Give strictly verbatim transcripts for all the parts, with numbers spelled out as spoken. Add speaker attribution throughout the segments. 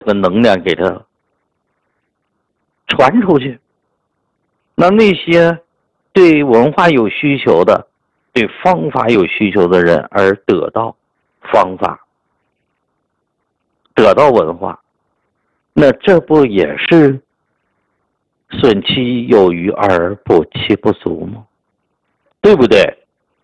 Speaker 1: 这个能量给它传出去，那那些对文化有需求的、对方法有需求的人而得到方法，得到文化，那这不也是损其有余而补其不足吗？对不对？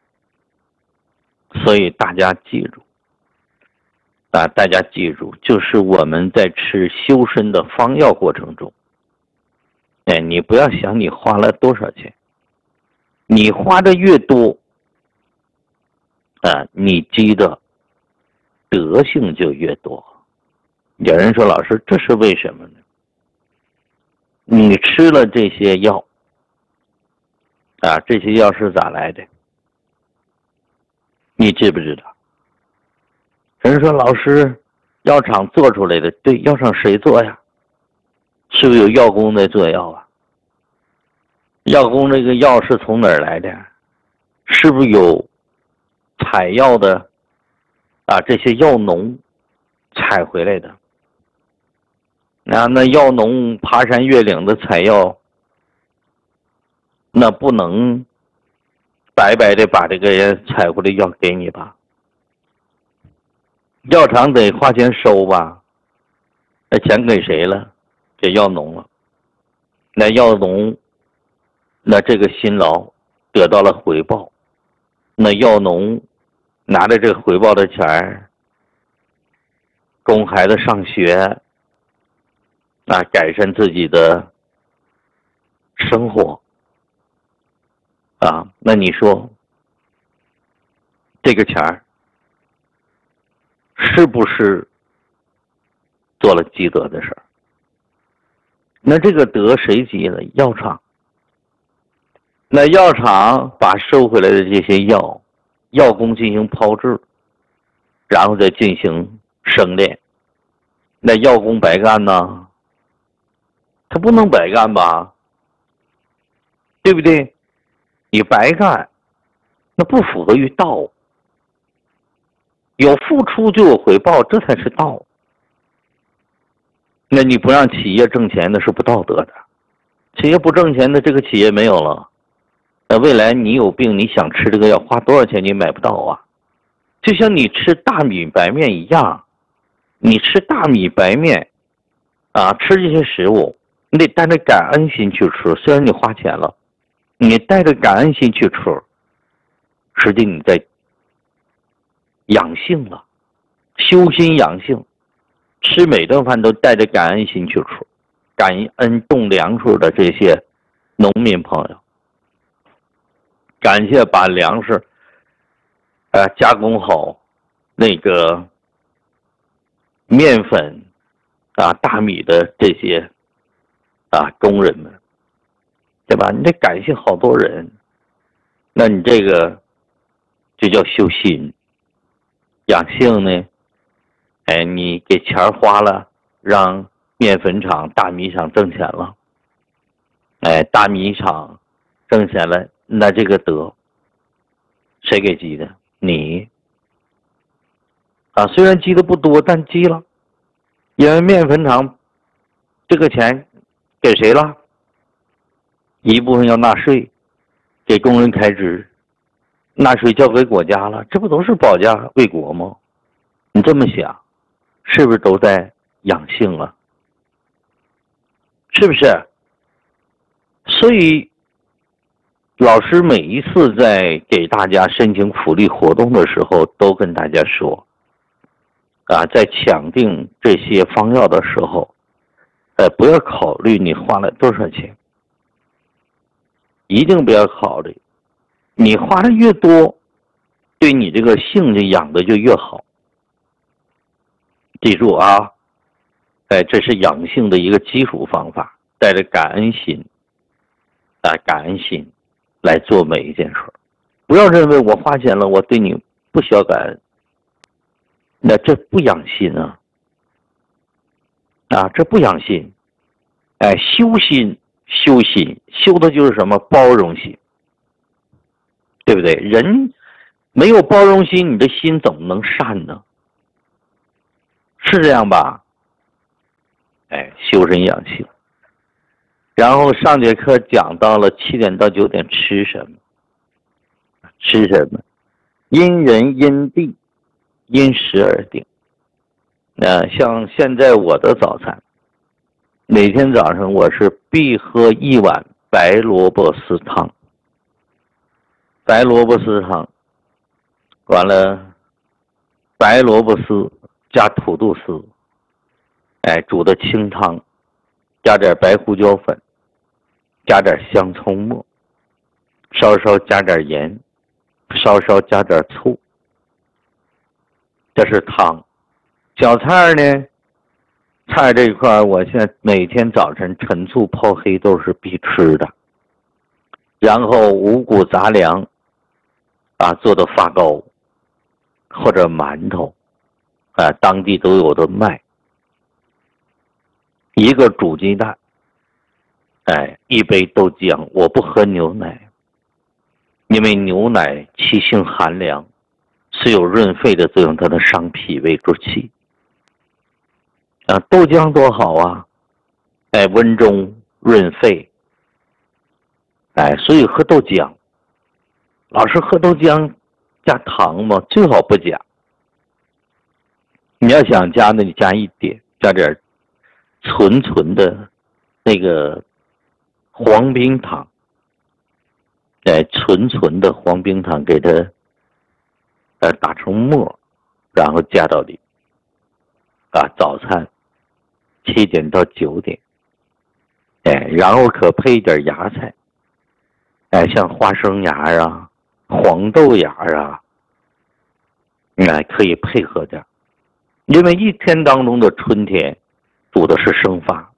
Speaker 1: 所以大家记住啊，大家记住，就是我们在吃修身的方药过程中，哎，你不要想你花了多少钱，你花的越多啊，你积的德性就越多。有人说，老师，这是为什么呢？你吃了这些药啊，这些药是咋来的？你知不知道？人说，老师，药厂做出来的，对，药厂谁做呀？是不是有药工在做药啊？药工这个药是从哪儿来的？是不是有采药的啊？这些药农采回来的？那那药农爬山越岭的采药，那不能白白的把这个人采回来药给你吧？药厂得花钱收吧？那钱给谁了？给药农了。那药农，那这个辛劳得到了回报，那药农拿着这个回报的钱，供孩子上学，啊，改善自己的生活，啊，那你说这个钱是不是做了积德的事儿？那这个德谁积了？药厂。那药厂把收回来的这些药，药工进行炮制，然后再进行生炼。那药工白干呢？他不能白干吧？对不对？你白干，那不符合于道。有付出就有回报，这才是道。那你不让企业挣钱，那是不道德的。企业不挣钱的，这个企业没有了。那未来你有病，你想吃这个药，花多少钱你买不到啊？就像你吃大米白面一样，你吃大米白面啊，吃这些食物，你得带着感恩心去吃。虽然你花钱了，你带着感恩心去吃，实际你在养性了，修心养性。吃每顿饭都带着感恩心去吃，感恩种粮食的这些农民朋友，感谢把粮食呃加工好，那个面粉啊大米的这些啊工人们，对吧？你得感谢好多人，那你这个就叫修心。养性呢，哎，你给钱花了，让面粉厂、大米厂挣钱了，哎，大米厂挣钱了，那这个德谁给积的？你啊，虽然积的不多，但积了，因为面粉厂这个钱给谁了？一部分要纳税，给工人开支，纳税交给国家了，这不都是保家卫国吗？你这么想，是不是都在养性了？是不是？所以老师每一次在给大家申请福利活动的时候，都跟大家说啊，在抢定这些方药的时候，呃，不要考虑你花了多少钱，一定不要考虑，你花的越多，对你这个性就养的就越好。记住啊，哎，这是养性的一个基础方法，带着感恩心啊，感恩心来做每一件事。不要认为我花钱了，我对你不需要感恩，那这不养心啊，啊，这不养心。哎，修心，修心，修的就是什么？包容心，对不对？人没有包容心，你的心怎么能善呢？是这样吧？ 修身养性。然后上节课讲到了七点到九点吃什么，吃什么，因人因地因时而定。那、呃、像现在我的早餐，每天早上我是必喝一碗白萝卜丝汤，白萝卜丝汤，完了白萝卜丝加土豆丝，哎，煮的清汤，加点白胡椒粉，加点香葱末，稍稍加点盐，稍稍加点醋，这是汤。小菜呢，菜这一块我现在每天早晨陈醋泡黑豆是必吃的，然后五谷杂粮啊做的发糕或者馒头啊，当地都有的卖，一个煮鸡蛋，哎，一杯豆浆。我不喝牛奶，因为牛奶气性寒凉，是有润肺的作用，它能伤脾胃之气。啊，豆浆多好啊，哎，温中润肺，哎，所以喝豆浆。老是喝豆浆加糖嘛，最好不加。你要想加呢，你加一点，加点纯纯的那个黄冰糖，哎，纯纯的黄冰糖给它呃打成沫，然后加到里。啊，早餐七点到九点，哎，然后可配一点芽菜，哎，像花生芽啊、黄豆芽啊，哎，可以配合点。因为一天当中的春天主的是生发，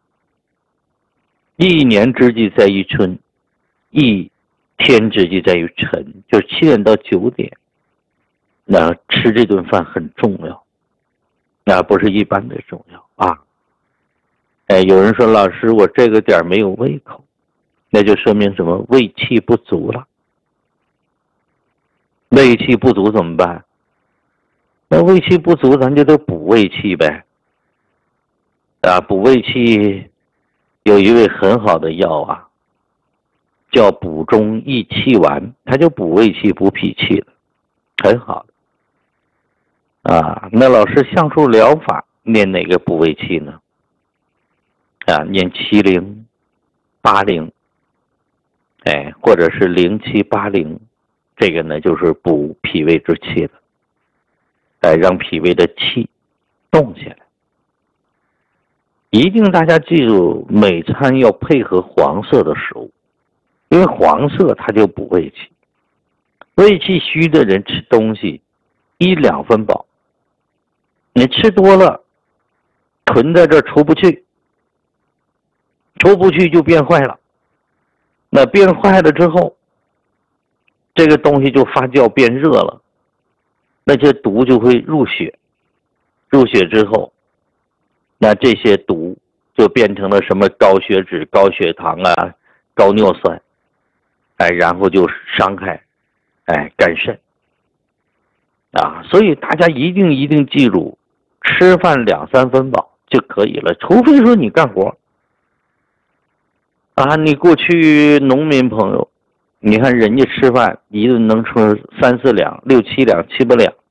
Speaker 1: 一年之计在于春，一天之计在于晨，就是七点到九点，那吃这顿饭很重要，那不是一般的重要啊。哎，有人说老师我这个点没有胃口，那就说明什么？胃气不足了。胃气不足怎么办？那胃气不足咱就得补胃气呗。啊，补胃气有一味很好的药啊，叫补中益气丸，它就补胃气补脾气的，很好的。啊，那老师橡树疗法念哪个补胃气呢？啊，念七零八零，哎，或者是零七八零，这个呢就是补脾胃之气的，哎，让脾胃的气动起来。一定大家记住，每餐要配合黄色的食物，因为黄色它就补胃气。胃气虚的人吃东西一两分饱，你吃多了囤在这出不去，出不去就变坏了。那变坏了之后，这个东西就发酵变热了，那些毒就会入血，入血之后，那这些毒就变成了什么高血脂、高血糖啊、高尿酸，哎，然后就伤害，哎，肝肾啊。所以大家一定一定记住，吃饭两三分饱就可以了，除非说你干活啊。你过去农民朋友，你看人家吃饭一顿能吃三四两、六七两、七八两，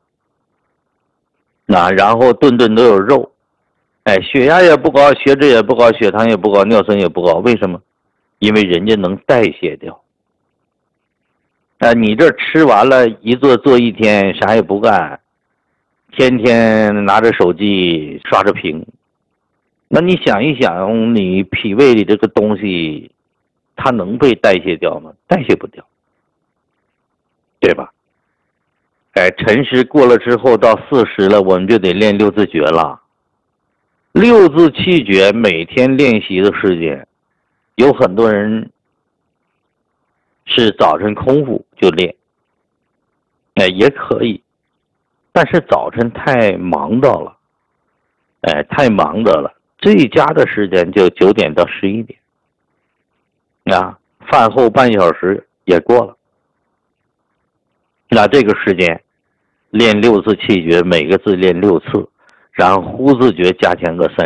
Speaker 1: 啊，然后顿顿都有肉。哎，血压也不高，血脂也不高，血糖也不高，尿酸也不高，为什么？因为人家能代谢掉。啊，你这吃完了一坐坐一天，啥也不干，天天拿着手机刷着屏，那你想一想，你脾胃里这个东西，它能被代谢掉吗？代谢不掉，对吧？哎，辰时过了之后，到巳时了，我们就得练六字诀了。六字气诀每天练习的时间，有很多人是早晨空腹就练，哎，也可以，但是早晨太忙到了，哎，太忙的了。最佳的时间就九点到十一点，啊，饭后半小时也过了。那这个时间练六字气诀，每个字练六次，然后呼字诀加强个三。